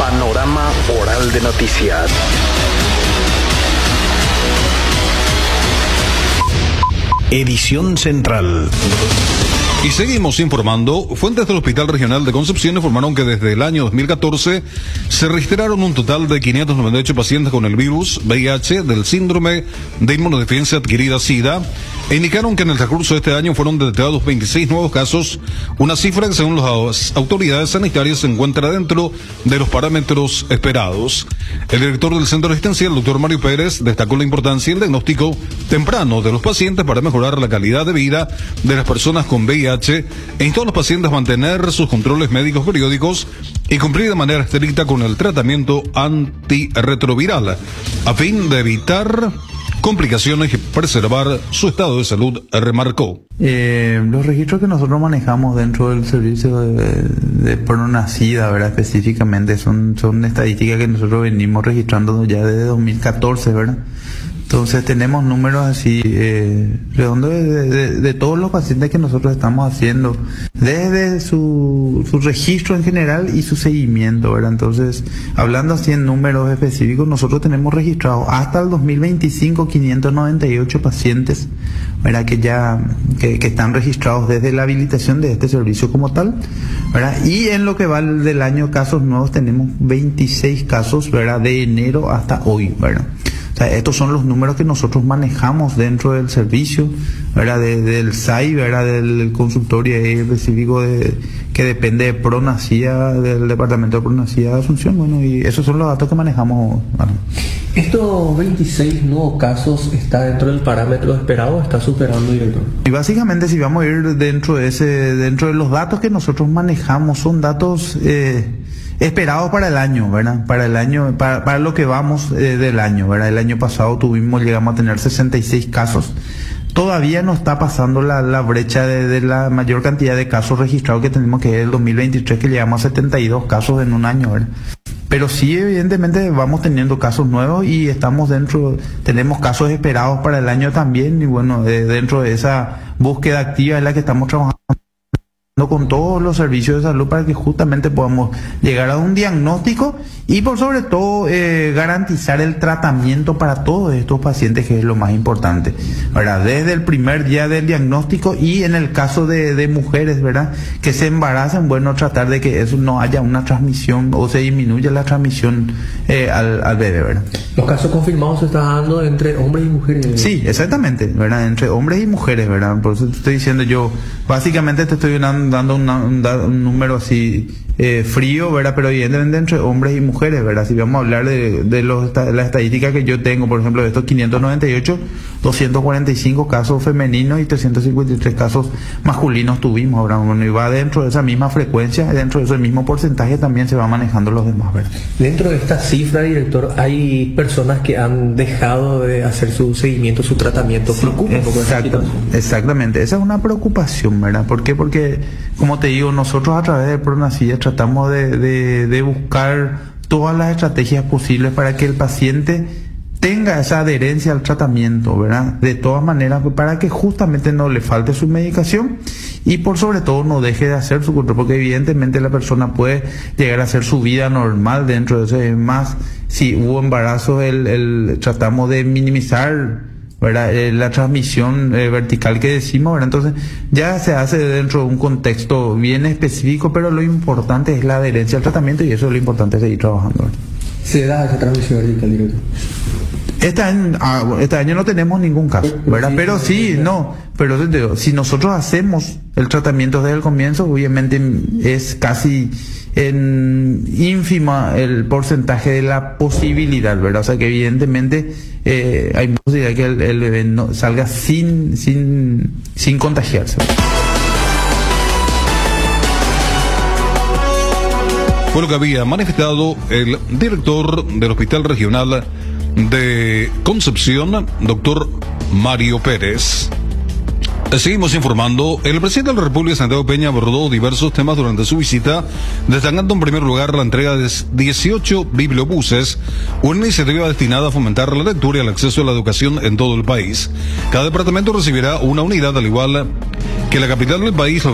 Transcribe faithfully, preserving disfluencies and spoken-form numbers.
Panorama Oral de Noticias. Edición central. Y seguimos informando. Fuentes del Hospital Regional de Concepción informaron que desde el año dos mil catorce se registraron un total de quinientos noventa y ocho pacientes con el virus V I H del síndrome de inmunodeficiencia adquirida SIDA e indicaron que en el transcurso de este año fueron detectados veintiséis nuevos casos, una cifra que según las autoridades sanitarias se encuentra dentro de los parámetros esperados. El director del centro asistencial, el doctor Mario Pérez, destacó la importancia del diagnóstico temprano de los pacientes para mejorar la calidad de vida de las personas con V I H e instó a los pacientes a mantener sus controles médicos periódicos y cumplir de manera estricta con el tratamiento antirretroviral a fin de evitar complicaciones y preservar su estado de salud, remarcó. Eh, los registros que nosotros manejamos dentro del servicio de, de pronacida, ¿verdad? Específicamente son, son estadísticas que nosotros venimos registrando ya desde dos mil catorce, ¿verdad? Entonces tenemos números así eh, redondos de, de, de todos los pacientes que nosotros estamos haciendo, desde su, su registro en general y su seguimiento, ¿verdad? Entonces, hablando así en números específicos, nosotros tenemos registrados hasta el dos mil veinticinco quinientos noventa y ocho pacientes, ¿verdad? Que ya que, que están registrados desde la habilitación de este servicio como tal, ¿verdad? Y en lo que va del año casos nuevos tenemos veintiséis casos, ¿verdad? De enero hasta hoy, ¿verdad? O sea, estos son los números que nosotros manejamos dentro del servicio, ¿verdad? De, del S A I, ¿verdad? Del consultorio específico de, que depende de Pronacida, del departamento de Pronacida de Asunción. Bueno, y esos son los datos que manejamos. Bueno. ¿Estos veintiséis nuevos casos está dentro del parámetro esperado o está superando, director? Y básicamente, si vamos a ir dentro de ese, dentro de los datos que nosotros manejamos, son datos eh, esperados para el año, ¿verdad? Para el año, para, para lo que vamos eh, del año, ¿verdad? El año pasado tuvimos, llegamos a tener sesenta y seis casos. Todavía no está pasando la, la brecha de, de la mayor cantidad de casos registrados que tenemos, que es el dos mil veintitrés, que llegamos a setenta y dos casos en un año, ¿verdad? Pero sí, evidentemente vamos teniendo casos nuevos y estamos dentro, tenemos casos esperados para el año también, y bueno, eh, dentro de esa búsqueda activa es la que estamos trabajando con todos los servicios de salud para que justamente podamos llegar a un diagnóstico y por sobre todo eh, garantizar el tratamiento para todos estos pacientes, que es lo más importante, ¿verdad? Desde el primer día del diagnóstico y en el caso de, de mujeres, ¿verdad? Que se embarazan, bueno, tratar de que eso no haya una transmisión o se disminuya la transmisión eh, al, al bebé, ¿verdad? Los casos confirmados se están dando entre hombres y mujeres. Sí, exactamente, ¿verdad? Entre hombres y mujeres, ¿verdad? Por eso te estoy diciendo yo, básicamente te estoy dando dando una, un, un número así eh, frío, ¿verdad? Pero evidentemente entre hombres y mujeres, ¿verdad? Si vamos a hablar de, de los, la estadística que yo tengo, por ejemplo, de estos quinientos noventa y ocho, doscientos cuarenta y cinco casos femeninos y trescientos cincuenta y tres casos masculinos tuvimos, ¿verdad? Bueno, y va dentro de esa misma frecuencia, dentro de ese mismo porcentaje también se va manejando los demás, ¿verdad? Dentro de esta cifra, director, hay personas que han dejado de hacer su seguimiento, su tratamiento. Sí, ¿Preocupa un poco esa situación? Exactamente, esa es una preocupación, ¿verdad? ¿Por qué? Porque, como te digo, nosotros a través de Pronacida tratamos de, de, de buscar todas las estrategias posibles para que el paciente tenga esa adherencia al tratamiento, ¿verdad? De todas maneras, para que justamente no le falte su medicación y por sobre todo no deje de hacer su control, porque evidentemente la persona puede llegar a hacer su vida normal dentro de eso. Es más, si hubo embarazo, el, el, tratamos de minimizar, ¿verdad? Eh, la transmisión eh, vertical que decimos, ¿verdad? Entonces ya se hace dentro de un contexto bien específico, pero lo importante es la adherencia al tratamiento y eso es lo importante, seguir trabajando, ¿verdad? ¿Se da esa transmisión vertical, director? Este año, ah, este año no tenemos ningún caso, ¿verdad? Pero sí, no, pero digo, si nosotros hacemos el tratamiento desde el comienzo, obviamente es casi en ínfima el porcentaje de la posibilidad, ¿verdad? O sea que evidentemente eh, hay posibilidad que el, el bebé no salga sin, sin, sin contagiarse. Fue lo que había manifestado el director del Hospital Regional de Concepción, doctor Mario Pérez. Seguimos informando. El presidente de la República, Santiago Peña, abordó diversos temas durante su visita, destacando en primer lugar la entrega de dieciocho bibliobuses, una iniciativa destinada a fomentar la lectura y el acceso a la educación en todo el país. Cada departamento recibirá una unidad, al igual que la capital del país.